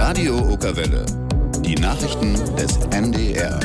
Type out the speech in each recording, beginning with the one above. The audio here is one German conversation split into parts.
Radio Okerwelle. Die Nachrichten des NDR.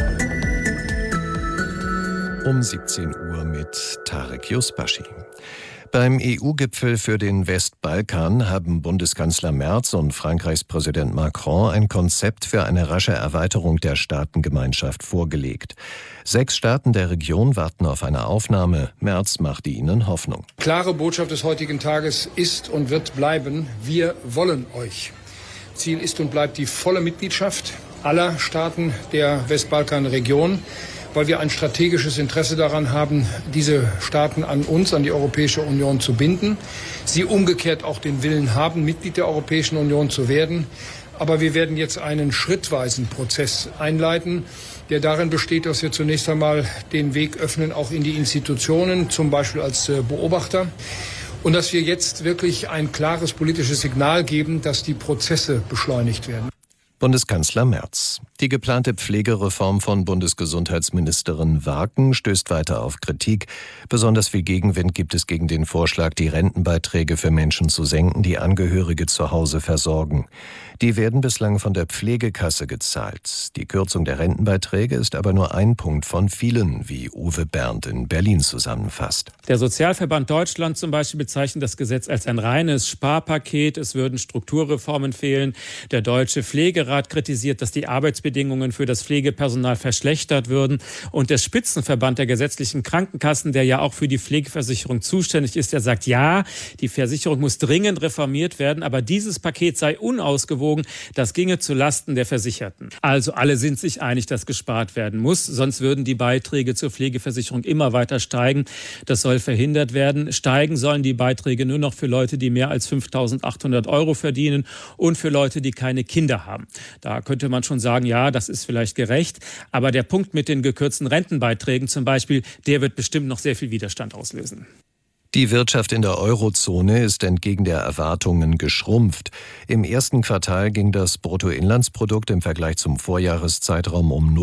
Um 17 Uhr mit Tarek Yusbashi. Beim EU-Gipfel für den Westbalkan haben Bundeskanzler Merz und Frankreichs Präsident Macron ein Konzept für eine rasche Erweiterung der Staatengemeinschaft vorgelegt. 6 Staaten der Region warten auf eine Aufnahme. Merz machte ihnen Hoffnung. Klare Botschaft des heutigen Tages ist und wird bleiben: Wir wollen euch. Ziel ist und bleibt die volle Mitgliedschaft aller Staaten der Westbalkanregion, weil wir ein strategisches Interesse daran haben, diese Staaten an uns, an die Europäische Union zu binden. Sie umgekehrt auch den Willen haben, Mitglied der Europäischen Union zu werden. Aber wir werden jetzt einen schrittweisen Prozess einleiten, der darin besteht, dass wir zunächst einmal den Weg öffnen, auch in die Institutionen, zum Beispiel als Beobachter. Und dass wir jetzt wirklich ein klares politisches Signal geben, dass die Prozesse beschleunigt werden. Bundeskanzler Merz. Die geplante Pflegereform von Bundesgesundheitsministerin Warken stößt weiter auf Kritik. Besonders viel Gegenwind gibt es gegen den Vorschlag, die Rentenbeiträge für Menschen zu senken, die Angehörige zu Hause versorgen. Die werden bislang von der Pflegekasse gezahlt. Die Kürzung der Rentenbeiträge ist aber nur ein Punkt von vielen, wie Uwe Berndt in Berlin zusammenfasst. Der Sozialverband Deutschland zum Beispiel bezeichnet das Gesetz als ein reines Sparpaket. Es würden Strukturreformen fehlen. Der Deutsche Pflegerat kritisiert, dass die Arbeitsbedingungen für das Pflegepersonal verschlechtert würden. Und der Spitzenverband der gesetzlichen Krankenkassen, der ja auch für die Pflegeversicherung zuständig ist, der sagt, ja, die Versicherung muss dringend reformiert werden, aber dieses Paket sei unausgewogen. Das ginge zu Lasten der Versicherten. Also alle sind sich einig, dass gespart werden muss, sonst würden die Beiträge zur Pflegeversicherung immer weiter steigen. Das soll verhindert werden. Steigen sollen die Beiträge nur noch für Leute, die mehr als 5.800 € verdienen und für Leute, die keine Kinder haben. Da könnte man schon sagen, ja, das ist vielleicht gerecht, aber der Punkt mit den gekürzten Rentenbeiträgen zum Beispiel, der wird bestimmt noch sehr viel Widerstand auslösen. Die Wirtschaft in der Eurozone ist entgegen der Erwartungen geschrumpft. Im ersten Quartal ging das Bruttoinlandsprodukt im Vergleich zum Vorjahreszeitraum um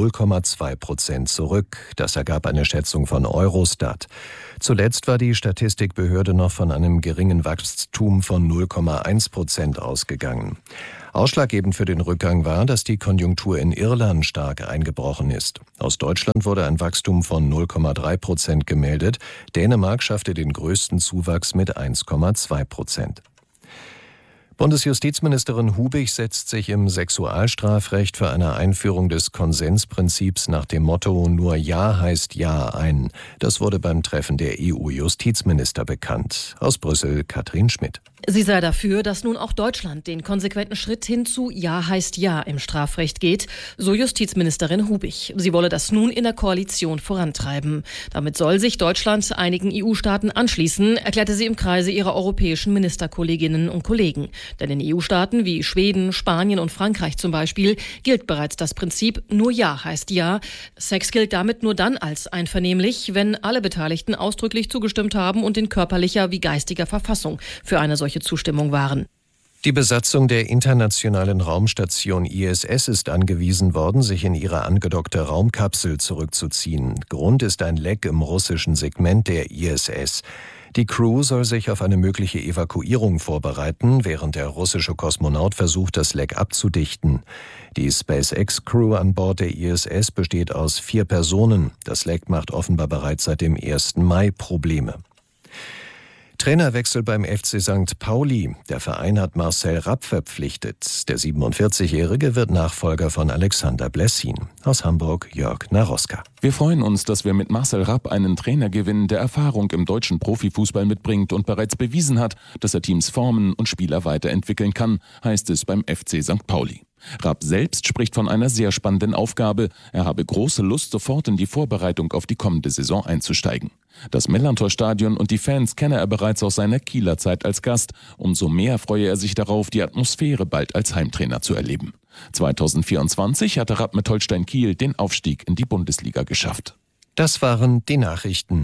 0,2% zurück. Das ergab eine Schätzung von Eurostat. Zuletzt war die Statistikbehörde noch von einem geringen Wachstum von 0,1% ausgegangen. Ausschlaggebend für den Rückgang war, dass die Konjunktur in Irland stark eingebrochen ist. Aus Deutschland wurde ein Wachstum von 0,3% gemeldet. Dänemark schaffte den größten Zuwachs mit 1,2%. Bundesjustizministerin Hubig setzt sich im Sexualstrafrecht für eine Einführung des Konsensprinzips nach dem Motto „Nur Ja heißt Ja" ein. Das wurde beim Treffen der EU-Justizminister bekannt. Aus Brüssel Katrin Schmidt. Sie sei dafür, dass nun auch Deutschland den konsequenten Schritt hin zu Ja heißt Ja im Strafrecht geht, so Justizministerin Hubig. Sie wolle das nun in der Koalition vorantreiben. Damit soll sich Deutschland einigen EU-Staaten anschließen, erklärte sie im Kreise ihrer europäischen Ministerkolleginnen und Kollegen. Denn in EU-Staaten wie Schweden, Spanien und Frankreich zum Beispiel gilt bereits das Prinzip Nur Ja heißt Ja. Sex gilt damit nur dann als einvernehmlich, wenn alle Beteiligten ausdrücklich zugestimmt haben und in körperlicher wie geistiger Verfassung für eine solche Zustimmung waren. Die Besatzung der internationalen Raumstation ISS ist angewiesen worden, sich in ihre angedockte Raumkapsel zurückzuziehen. Grund ist ein Leck im russischen Segment der ISS. Die Crew soll sich auf eine mögliche Evakuierung vorbereiten, während der russische Kosmonaut versucht, das Leck abzudichten. Die SpaceX-Crew an Bord der ISS besteht aus 4 Personen. Das Leck macht offenbar bereits seit dem 1. Mai Probleme. Trainerwechsel beim FC St. Pauli. Der Verein hat Marcel Rapp verpflichtet. Der 47-Jährige wird Nachfolger von Alexander Blessin. Aus Hamburg Jörg Naroska. Wir freuen uns, dass wir mit Marcel Rapp einen Trainer gewinnen, der Erfahrung im deutschen Profifußball mitbringt und bereits bewiesen hat, dass er Teams formen und Spieler weiterentwickeln kann, heißt es beim FC St. Pauli. Rapp selbst spricht von einer sehr spannenden Aufgabe. Er habe große Lust, sofort in die Vorbereitung auf die kommende Saison einzusteigen. Das Mellerntor-Stadion und die Fans kenne er bereits aus seiner Kieler Zeit als Gast. Umso mehr freue er sich darauf, die Atmosphäre bald als Heimtrainer zu erleben. 2024 hatte Rapp mit Holstein Kiel den Aufstieg in die Bundesliga geschafft. Das waren die Nachrichten.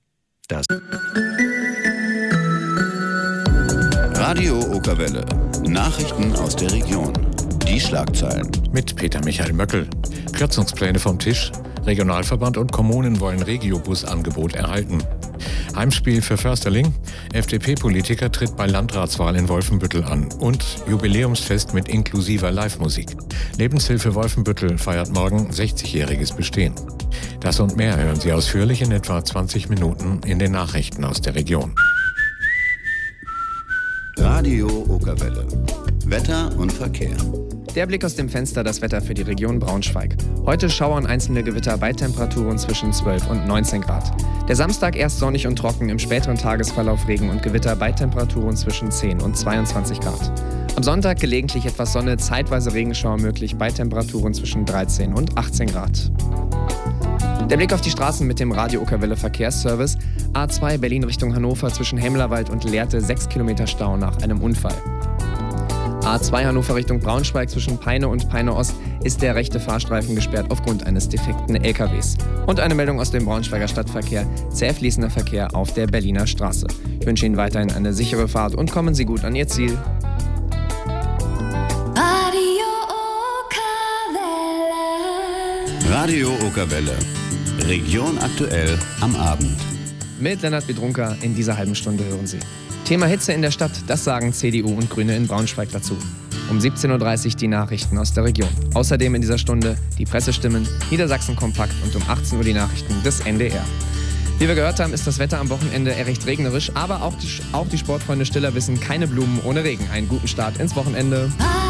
Radio Okerwelle. Nachrichten aus der Region. Die Schlagzeilen. Mit Peter Michael Möckel. Kürzungspläne vom Tisch. Regionalverband und Kommunen wollen Regiobus-Angebot erhalten. Heimspiel für Försterling. FDP-Politiker tritt bei Landratswahl in Wolfenbüttel an. Und Jubiläumsfest mit inklusiver Live-Musik. Lebenshilfe Wolfenbüttel feiert morgen 60-jähriges Bestehen. Das und mehr hören Sie ausführlich in etwa 20 Minuten in den Nachrichten aus der Region. Radio Okerwelle. Wetter und Verkehr. Der Blick aus dem Fenster, das Wetter für die Region Braunschweig. Heute schauern einzelne Gewitter bei Temperaturen zwischen 12 und 19 Grad. Der Samstag erst sonnig und trocken, im späteren Tagesverlauf Regen und Gewitter bei Temperaturen zwischen 10 und 22 Grad. Am Sonntag gelegentlich etwas Sonne, zeitweise Regenschauer möglich bei Temperaturen zwischen 13 und 18 Grad. Der Blick auf die Straßen mit dem Radio Okerwelle Verkehrsservice. A2 Berlin Richtung Hannover zwischen Hemlerwald und Lehrte 6 Kilometer Stau nach einem Unfall. A2 Hannover Richtung Braunschweig zwischen Peine und Peine Ost ist der rechte Fahrstreifen gesperrt aufgrund eines defekten LKWs. Und eine Meldung aus dem Braunschweiger Stadtverkehr, zäh fließender Verkehr auf der Berliner Straße. Ich wünsche Ihnen weiterhin eine sichere Fahrt und kommen Sie gut an Ihr Ziel. Radio Okerwelle. Region aktuell am Abend. Mit Lennart Bedrunker in dieser halben Stunde hören Sie. Thema Hitze in der Stadt, das sagen CDU und Grüne in Braunschweig dazu. Um 17.30 Uhr die Nachrichten aus der Region. Außerdem in dieser Stunde die Pressestimmen, Niedersachsen kompakt und um 18 Uhr die Nachrichten des NDR. Wie wir gehört haben, ist das Wetter am Wochenende recht regnerisch, aber auch die Sportfreunde Stiller wissen, keine Blumen ohne Regen. Einen guten Start ins Wochenende.